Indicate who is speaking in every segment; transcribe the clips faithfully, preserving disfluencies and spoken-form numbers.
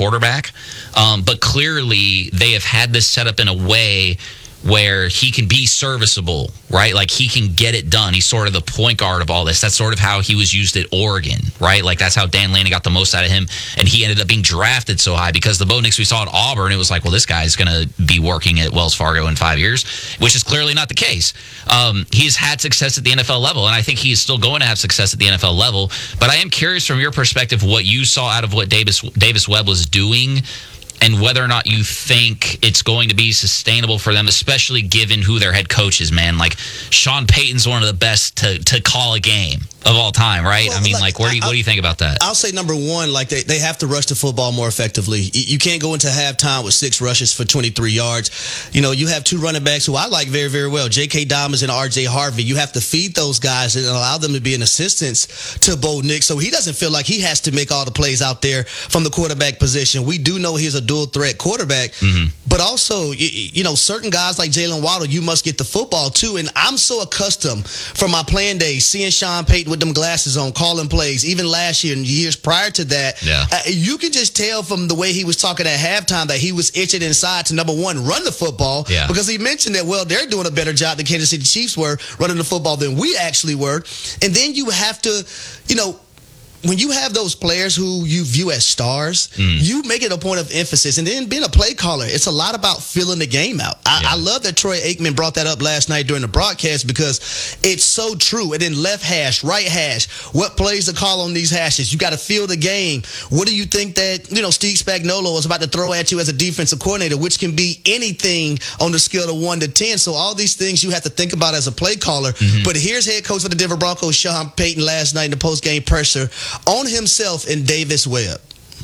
Speaker 1: quarterback. Um, but clearly they have had this set up in a way where he can be serviceable, right? Like he can get it done. He's sort of the point guard of all this. That's sort of how he was used at Oregon, right? Like that's how Dan Lanning got the most out of him. And he ended up being drafted so high because the Bo Nix we saw at Auburn, it was like, well, this guy's going to be working at Wells Fargo in five years, which is clearly not the case. Um, he's had success at the N F L level, and I think he is still going to have success at the N F L level. But I am curious from your perspective what you saw out of what Davis Davis Webb was doing, and whether or not you think it's going to be sustainable for them, especially given who their head coach is, man. Like, Sean Payton's one of the best to, to call a game of all time, right?
Speaker 2: Well,
Speaker 1: I mean,
Speaker 2: like,
Speaker 1: like, what do you, what do you think about that?
Speaker 2: I'll say number one, like, they, they have to rush the football more effectively. You can't go into halftime with six rushes for twenty-three yards. You know, you have two running backs who I like very, very well, J K. Dobbins and R J. Harvey. You have to feed those guys and allow them to be an assistance to Bo Nix so he doesn't feel like he has to make all the plays out there from the quarterback position. We do know he's a dual threat quarterback, mm-hmm. but also, you, you know, certain guys like Jalen Waddle, you must get the football too. And I'm so accustomed from my playing days, seeing Sean Payton with them glasses on, calling plays, even last year and years prior to that.
Speaker 1: Yeah.
Speaker 2: Uh, you can just tell from the way he was talking at halftime that he was itching inside to, number one, run the football,
Speaker 1: yeah.
Speaker 2: because he mentioned that, well, they're doing a better job than Kansas City Chiefs were running the football than we actually were. And then you have to, you know, when you have those players who you view as stars, mm. you make it a point of emphasis. And then being a play caller, it's a lot about filling the game out. I, yeah. I love that Troy Aikman brought that up last night during the broadcast because it's so true. And then left hash, right hash, what plays to call on these hashes? You got to fill the game. What do you think that, you know, Steve Spagnuolo is about to throw at you as a defensive coordinator, which can be anything on the scale of one to ten. So all these things you have to think about as a play caller. Mm-hmm. But here's head coach for the Denver Broncos, Sean Payton, last night in the post-game pressure on himself and Davis Webb.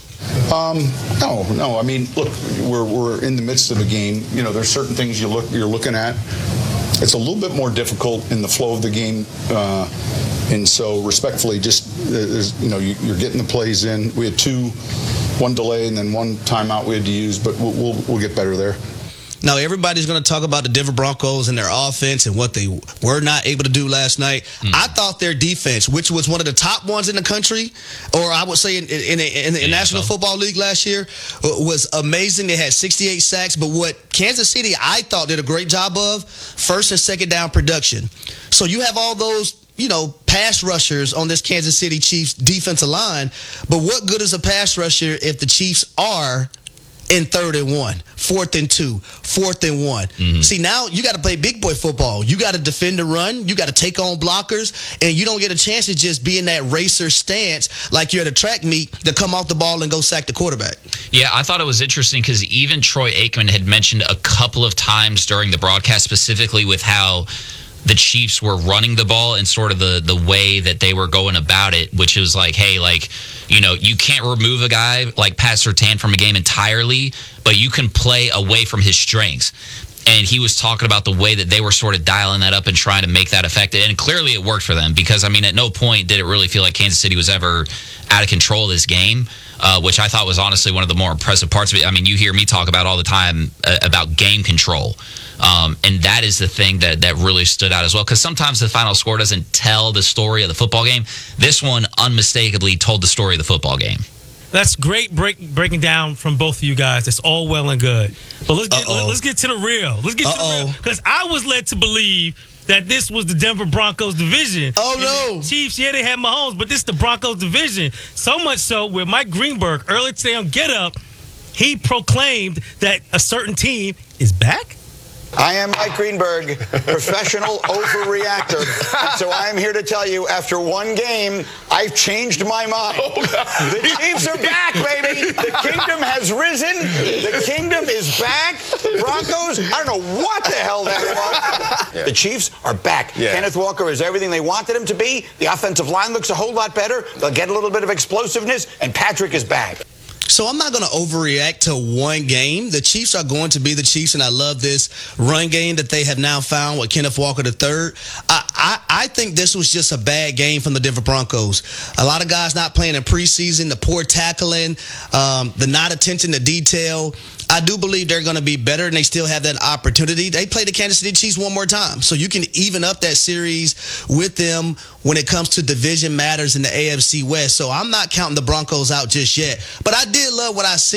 Speaker 3: Um, no, no. I mean, look, we're we're in the midst of a game. You know, there's certain things you look you're looking at. It's a little bit more difficult in the flow of the game, uh, and so respectfully, just uh, you know, you, you're getting the plays in. We had two, one delay and then one timeout we had to use, but we'll we'll, we'll get better there.
Speaker 2: Now, everybody's going to talk about the Denver Broncos and their offense and what they were not able to do last night. Mm. I thought their defense, which was one of the top ones in the country, or I would say in, in, in, in the yeah, National so. Football League last year, was amazing. They had sixty-eight sacks. But what Kansas City, I thought, did a great job of, first and second down production. So you have all those, you know, pass rushers on this Kansas City Chiefs defensive line. But what good is a pass rusher if the Chiefs are in third and one, fourth and two, fourth and one? Mm-hmm. See, now you got to play big boy football. You got to defend the run. You got to take on blockers, and you don't get a chance to just be in that racer stance like you're at a track meet to come off the ball and go sack the quarterback.
Speaker 1: Yeah, I thought it was interesting because even Troy Aikman had mentioned a couple of times during the broadcast, specifically with how the Chiefs were running the ball and sort of the, the way that they were going about it, which was like, hey, like, you know, you can't remove a guy like Pat Surtain from a game entirely, but you can play away from his strengths. And he was talking about the way that they were sort of dialing that up and trying to make that effective. And clearly it worked for them because, I mean, at no point did it really feel like Kansas City was ever out of control of this game, uh, which I thought was honestly one of the more impressive parts of it. I mean, you hear me talk about all the time uh, about game control. Um, and that is the thing that, that really stood out as well, because sometimes the final score doesn't tell the story of the football game. This one unmistakably told the story of the football game.
Speaker 4: That's great break, breaking down from both of you guys. It's all well and good. But let's get, let, let's get to the real. Let's get Uh-oh. to the real. Because I was led to believe that this was the Denver Broncos division.
Speaker 2: Oh, no.
Speaker 4: The Chiefs, yeah, they had Mahomes, but this is the Broncos division. So much so where Mike Greenberg, earlier today on Get Up, he proclaimed that a certain team is back.
Speaker 5: I am Mike Greenberg, professional overreactor. So I am here to tell you, after one game, I've changed my mind. The Chiefs are back, baby. The kingdom has risen. The kingdom is back. Broncos, I don't know what the hell that was. Yeah. The Chiefs are back. Yeah. Kenneth Walker is everything they wanted him to be. The offensive line looks a whole lot better. They'll get a little bit of explosiveness, and Patrick is back.
Speaker 2: So I'm not going to overreact to one game. The Chiefs are going to be the Chiefs, and I love this run game that they have now found with Kenneth Walker the third. I, I, I think this was just a bad game from the Denver Broncos. A lot of guys not playing in preseason, the poor tackling, um, the not attention to detail. I do believe they're going to be better, and they still have that opportunity. They play the Kansas City Chiefs one more time, so you can even up that series with them when it comes to division matters in the A F C West. So I'm not counting the Broncos out just yet. But I did love what I see.